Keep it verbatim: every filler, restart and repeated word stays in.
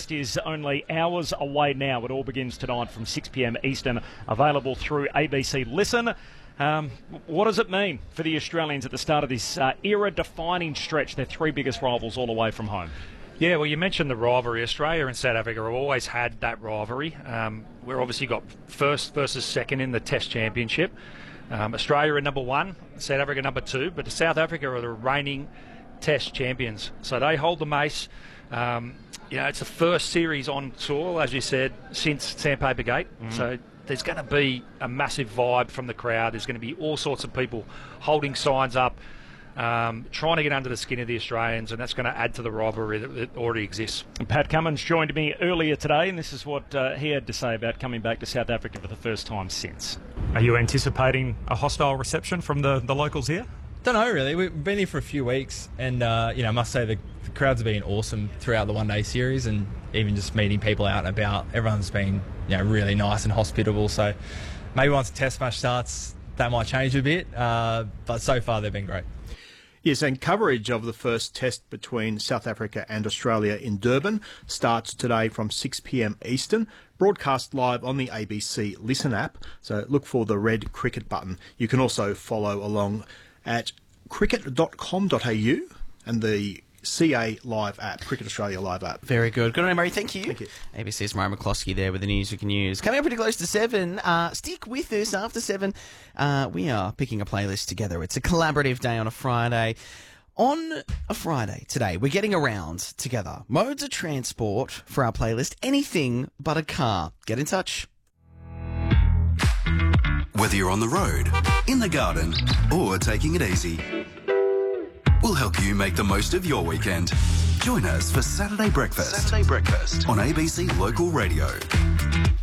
Test is only hours away now. It all begins tonight from six p m Eastern, available through A B C Listen. Um, what does it mean for the Australians at the start of this uh, era-defining stretch? Their three biggest rivals all away from home. Yeah, well, you mentioned the rivalry. Australia and South Africa have always had that rivalry. Um, we've obviously got first versus second in the Test Championship. Um, Australia are number one, South Africa number two, but South Africa are the reigning Test champions. So they hold the mace. Um, you know, it's the first series on tour, as you said, since Sandpaper Gate. Mm. So there's going to be a massive vibe from the crowd. There's going to be all sorts of people holding signs up, um, trying to get under the skin of the Australians, and that's going to add to the rivalry that, that already exists. And Pat Cummins joined me earlier today, and this is what uh, he had to say about coming back to South Africa for the first time since. Are you anticipating a hostile reception from the, the locals here? Don't know, really. We've been here for a few weeks, and uh, you know, I must say the, the crowds have been awesome throughout the one-day series, and even just meeting people out and about. Everyone's been, you know, really nice and hospitable. So maybe once the Test match starts, that might change a bit. Uh, but so far, they've been great. Yes, and coverage of the first Test between South Africa and Australia in Durban starts today from six p m Eastern, broadcast live on the A B C Listen app, so look for the red cricket button. You can also follow along at cricket dot com dot a u and the C A Live app, Cricket Australia Live app. Very good. Good on you, Murray. Thank you. Thank you. A B C's Murray McCloskey there with the news you can use. Coming up pretty close to seven. Uh, stick with us after seven. Uh, we are picking a playlist together. It's a collaborative day on a Friday. On a Friday today, we're getting around together. Modes of transport for our playlist. Anything but a car. Get in touch. Whether you're on the road, in the garden, or taking it easy, we'll help you make the most of your weekend. Join us for Saturday Breakfast. Saturday Breakfast on A B C Local Radio.